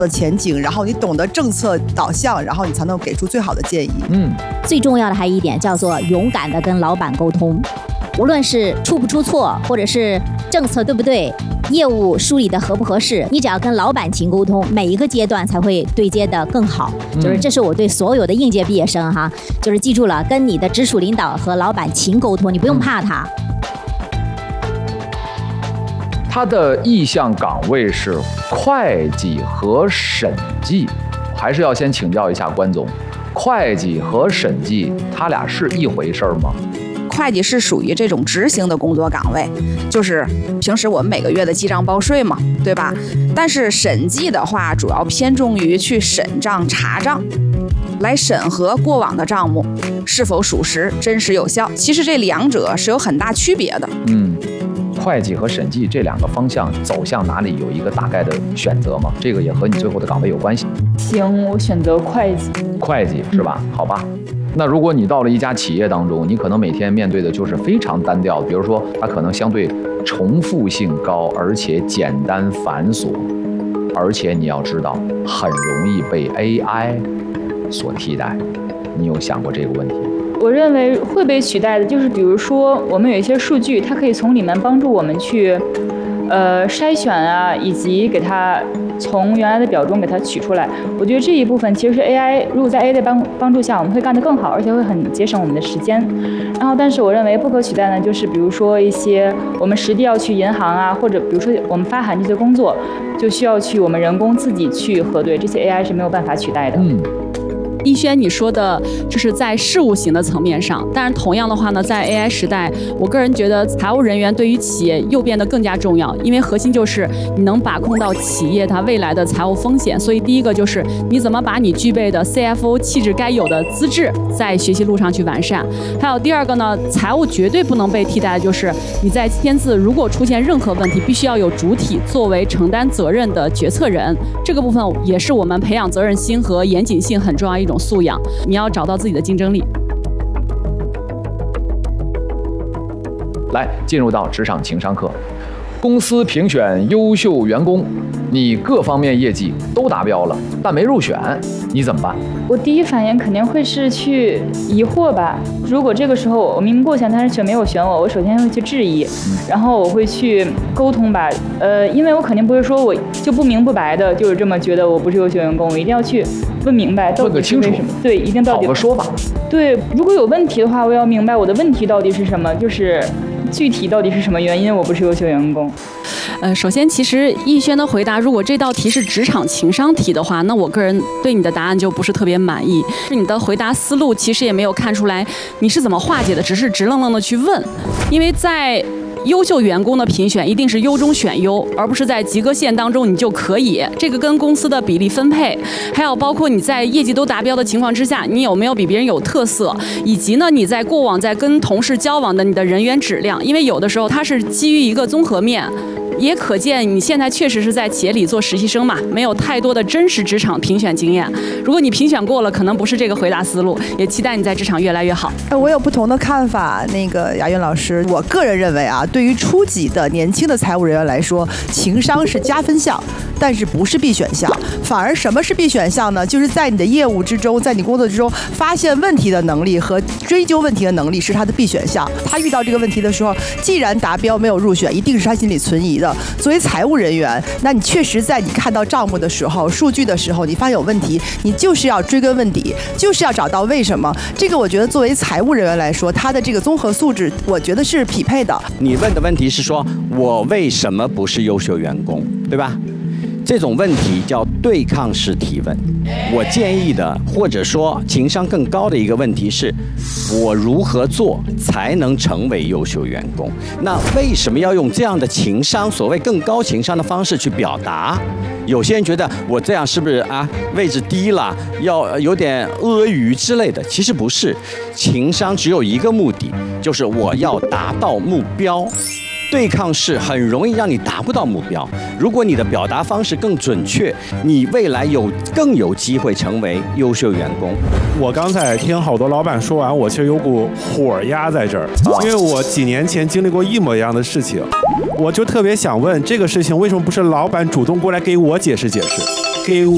的前景，然后你懂得政策导向，然后你才能给出最好的建议。 最重要的还有一点叫做勇敢的跟老板沟通，无论是出不出错，或者是政策对不对，业务梳理的合不合适，你只要跟老板勤沟通，每一个阶段才会对接的更好。就是这是我对所有的应届毕业生哈，就是记住了，跟你的直属领导和老板勤沟通，你不用怕他。 他的意向岗位是会计和审计，还是要先请教一下关总，会计和审计他俩是一回事吗？ 会计是属于这种执行的工作岗位，就是平时我们每个月的记账报税嘛，对吧？但是审计的话，主要偏重于去审账查账，来审核过往的账目是否属实、真实有效。其实这两者是有很大区别的。 会计和审计这两个方向走向哪里有一个大概的选择吗？这个也和你最后的岗位有关系。 行，我选择会计。 会计是吧？好吧。那如果你到了一家企业当中，你可能每天面对的就是非常单调，比如说它可能相对重复性高，而且简单繁琐，而且你要知道很容易被 AI 所替代。你有想过这个问题？ 我认为会被取代的，就是比如说我们有一些数据，它可以从里面帮助我们去筛选啊，以及给它从原来的表中给它取出来。我觉得这一部分其实是 AI， 如果在 AI 的帮助下，我们会干得更好，而且会很节省我们的时间。然后，但是我认为不可取代呢，就是比如说一些我们实地要去银行啊，或者比如说我们发函这些工作，就需要去我们人工自己去核对，这些 AI 是没有办法取代的。 逸轩，你说的就是在事务型的层面上，但是同样的话呢，在 AI 时代，我个人觉得财务人员对于企业又变得更加重要，因为核心就是你能把控到企业它未来的财务风险。所以第一个就是你怎么把你具备的 CFO 气质该有的资质在学习路上去完善。还有第二个呢，财务绝对不能被替代的就是你在签字如果出现任何问题，必须要有主体作为承担责任的决策人。这个部分也是我们培养责任心和严谨性很重要一种素养，你要找到自己的竞争力。 来，进入到职场情商课。公司评选优秀员工，你各方面业绩都达标了，但没入选，你怎么办？ 我第一反应肯定会是去疑惑吧。如果这个时候我明明过选，但是却没有选我，我首先会去质疑，然后我会去沟通吧。因为我肯定不会说我就不明不白的，就是这么觉得我不是优秀员工，我一定要去问明白到底是为什么。对，一定到底讨个说法。 对，如果有问题的话，我要明白我的问题到底是什么，就是具体到底是什么原因我不是优秀员工。 首先，其实逸轩的回答，如果这道题是职场情商题的话，那我个人对你的答案就不是特别满意。是你的回答思路其实也没有看出来你是怎么化解的，只是直愣愣的去问。因为在优秀员工的评选一定是优中选优，而不是在及格线当中你就可以。这个跟公司的比例分配，还有包括你在业绩都达标的情况之下，你有没有比别人有特色，以及呢你在过往在跟同事交往的你的人员质量。因为有的时候它是基于一个综合面。也可见你现在确实是在企业里做实习生嘛，没有太多的真实职场评选经验。如果你评选过了，可能不是这个回答思路。也期待你在职场越来越好。 我有不同的看法，那个雅韵老师，我个人认为啊，对于初级的年轻的财务人员来说，情商是加分项，但是不是必选项。反而什么是必选项呢？就是在你的业务之中，在你工作之中发现问题的能力和追究问题的能力是他的必选项。他遇到这个问题的时候，既然达标没有入选，一定是他心里存疑的。作为财务人员，那你确实在你看到账目的时候、数据的时候，你发现有问题，你就是要追根问底，就是要找到为什么。这个我觉得作为财务人员来说，他的这个综合素质，我觉得是匹配的。 你问的问题是说，我为什么不是优秀员工，对吧？这种问题叫对抗式提问。我建议的，或者说情商更高的一个问题是，我如何做才能成为优秀员工？那为什么要用这样的情商，所谓更高情商的方式去表达？有些人觉得我这样是不是啊位置低了，要有点阿谀之类的？其实不是，情商只有一个目的，就是我要达到目标。对抗式很容易让你达不到目标。如果你的表达方式更准确，你未来更有机会成为优秀员工。 我刚才听好多老板说完，我其实有股火压在这儿，因为我几年前经历过一模一样的事情，我就特别想问，这个事情为什么不是老板主动过来给我解释解释，给